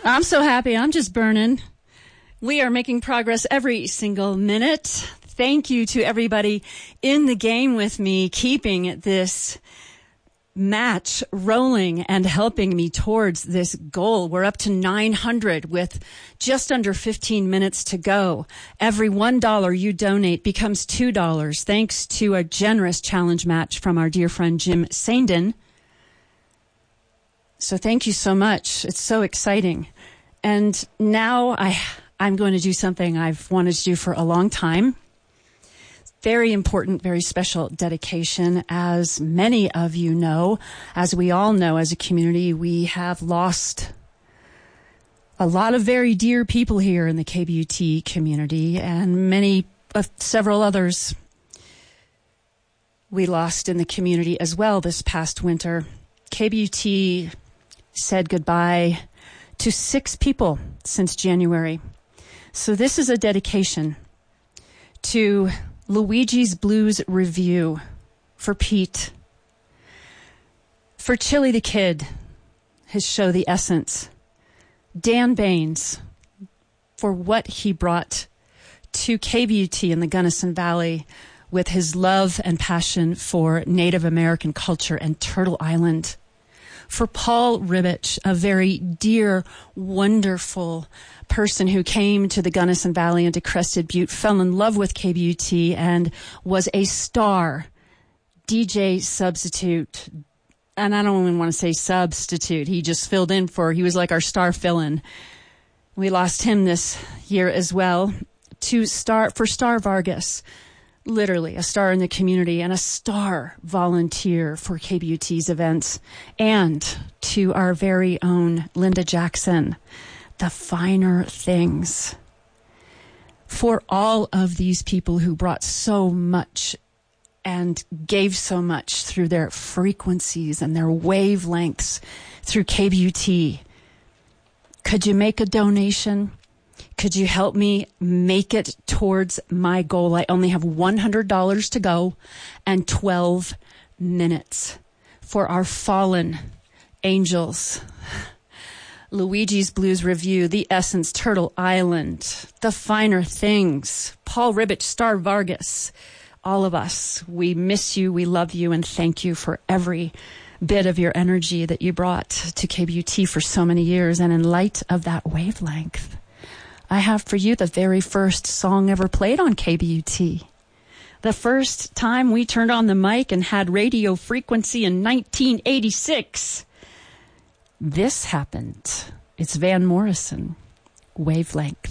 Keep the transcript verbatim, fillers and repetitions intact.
I'm so happy. I'm just burning. We are making progress every single minute. Thank you to everybody in the game with me, keeping this match rolling and helping me towards this goal. We're up to nine hundred with just under fifteen minutes to go. Every one dollar you donate becomes two dollars, thanks to a generous challenge match from our dear friend Jim Sandin. So thank you so much. It's so exciting. And now I, I'm going to do something I've wanted to do for a long time. Very important, very special dedication. As many of you know, as we all know as a community, we have lost a lot of very dear people here in the K B U T community, and many, uh, several others we lost in the community as well this past winter. K B U T said goodbye to six people since January. So this is a dedication to Luigi's Blues Review, for Pete, for Chili the Kid, his show The Essence, Dan Baines, for what he brought to K B U T in the Gunnison Valley with his love and passion for Native American culture and Turtle Island, for Paul Ribich, a very dear, wonderful person who came to the Gunnison Valley and to Crested Butte, fell in love with K B U T, and was a star D J substitute. And I don't even want to say substitute. He just filled in for, he was like our star fill-in. We lost him this year as well. To Star, for Star Vargas, literally a star in the community and a star volunteer for K B U T's events. And to our very own Linda Jackson, The Finer Things. For all of these people who brought so much and gave so much through their frequencies and their wavelengths through K B U T, could you make a donation? Could you help me make it towards my goal? I only have one hundred dollars to go and twelve minutes for our fallen angels. Luigi's Blues Review, The Essence, Turtle Island, The Finer Things, Paul Ribich, Star Vargas, all of us. We miss you, we love you, and thank you for every bit of your energy that you brought to K B U T for so many years. And in light of that wavelength, I have for you the very first song ever played on K B U T. The first time we turned on the mic and had radio frequency in nineteen eighty-six. This happened. It's Van Morrison, Wavelength.